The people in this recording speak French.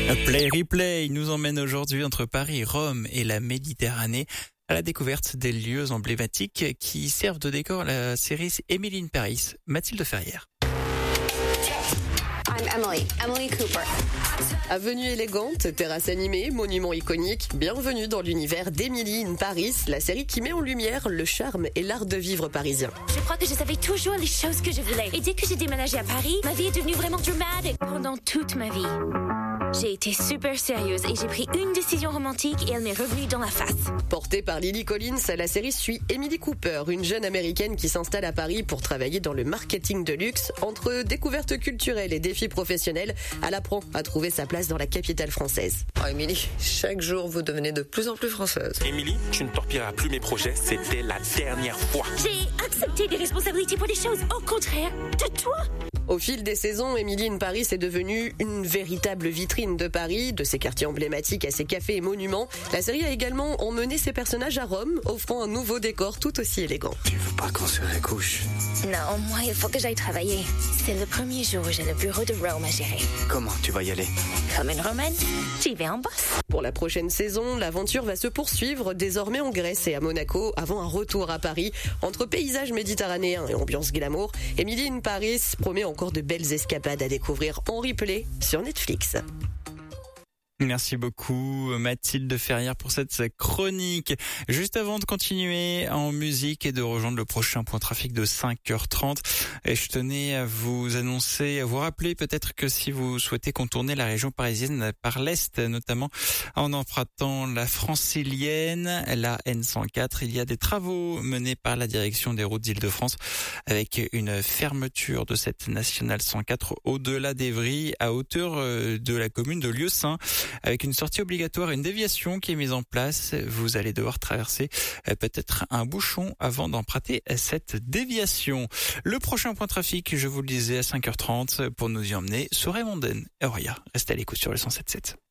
Play Replay nous emmène aujourd'hui entre Paris, Rome et la Méditerranée à la découverte des lieux emblématiques qui servent de décor à la série Emily in Paris. Mathilde Ferrière. I'm Emily Cooper. Avenue élégante, terrasse animée, monument iconique, bienvenue dans l'univers d'Emily in Paris, la série qui met en lumière le charme et l'art de vivre parisien. Je crois que je savais toujours les choses que je voulais. Et dès que j'ai déménagé à Paris, ma vie est devenue vraiment dramatique. Pendant toute ma vie, j'ai été super sérieuse et j'ai pris une décision romantique et elle m'est revenue dans la face. Portée par Lily Collins, la série suit Emily Cooper, une jeune américaine qui s'installe à Paris pour travailler dans le marketing de luxe. Entre découvertes culturelles et défis professionnels, elle apprend à trouver sa place dans la capitale française. Oh Émilie, chaque jour vous devenez de plus en plus française. Émilie, tu ne torpilleras plus mes projets, c'était la dernière fois. J'ai accepté des responsabilités pour des choses au contraire de toi. Au fil des saisons, Emily in Paris est devenue une véritable vitrine de Paris, de ses quartiers emblématiques à ses cafés et monuments. La série a également emmené ses personnages à Rome, offrant un nouveau décor tout aussi élégant. Tu veux pas qu'on se recouche? Non, moi il faut que j'aille travailler. C'est le premier jour où j'ai le bureau de Rome à gérer. Comment tu vas y aller? Comme une Romaine, j'y vais en boss. Pour la prochaine saison, l'aventure va se poursuivre désormais en Grèce et à Monaco avant un retour à Paris. Entre paysages méditerranéens et ambiance glamour, Emily in Paris promet encore de belles escapades à découvrir en replay sur Netflix. Merci beaucoup Mathilde Ferrière pour cette chronique. Juste avant de continuer en musique et de rejoindre le prochain point trafic de 5h30, et je tenais à vous annoncer, à vous rappeler peut-être que si vous souhaitez contourner la région parisienne par l'Est, notamment en empruntant la francilienne, la N104, il y a des travaux menés par la direction des routes d'Île-de-France avec une fermeture de cette nationale 104 au-delà d'Evry à hauteur de la commune de Lieusaint. Avec une sortie obligatoire et une déviation qui est mise en place, vous allez devoir traverser peut-être un bouchon avant d'emprunter cette déviation. Le prochain point trafic, je vous le disais, à 5h30 pour nous y emmener, Sorey-Mondaine et Roya. Restez à l'écoute sur le 107.7.